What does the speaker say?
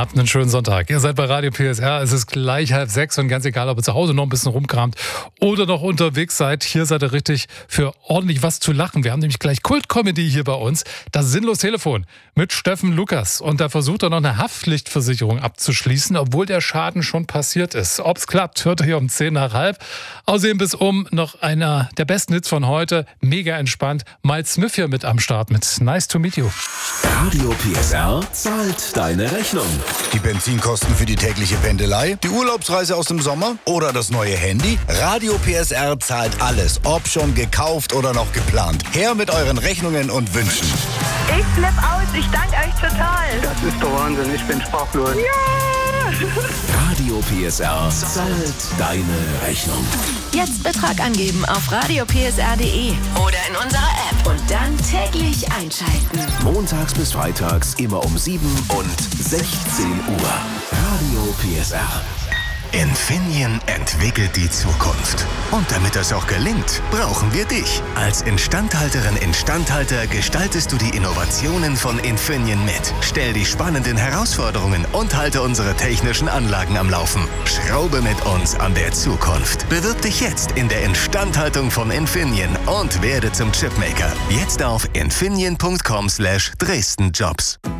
Habt einen schönen Sonntag. Ihr seid bei Radio PSR. Es ist gleich 5:30 und ganz egal, ob ihr zu Hause noch ein bisschen rumkramt oder noch unterwegs seid, hier seid ihr richtig für ordentlich was zu lachen. Wir haben nämlich gleich Kult-Comedy hier bei uns. Das Sinnlos Telefon mit Steffen Lukas. Und da versucht er noch eine Haftpflichtversicherung abzuschließen, obwohl der Schaden schon passiert ist. Ob's klappt, hört ihr hier um 10:05. Außerdem bis noch einer der besten Hits von heute. Mega entspannt. Miles Smith hier mit am Start mit Nice to Meet You. Radio PSR zahlt deine Rechnung. Die Benzinkosten für die tägliche Pendelei, die Urlaubsreise aus dem Sommer oder das neue Handy? Radio PSR zahlt alles, ob schon gekauft oder noch geplant. Her mit euren Rechnungen und Wünschen. Ich flipp aus, ich danke euch total. Das ist der Wahnsinn, ich bin sprachlos. Ja! Radio PSR zahlt deine Rechnung. Jetzt Betrag angeben auf radiopsr.de oder in unserer App und dann täglich einschalten. Montags bis freitags immer um 7 und 16 Uhr. Radio PSR. Infineon entwickelt die Zukunft. Und damit das auch gelingt, brauchen wir dich. Als Instandhalterin/Instandhalter gestaltest du die Innovationen von Infineon mit. Stell die spannenden Herausforderungen und halte unsere technischen Anlagen am Laufen. Schraube mit uns an der Zukunft. Bewirb dich jetzt in der Instandhaltung von Infineon und werde zum Chipmaker. Jetzt auf infineon.com/Dresden Jobs.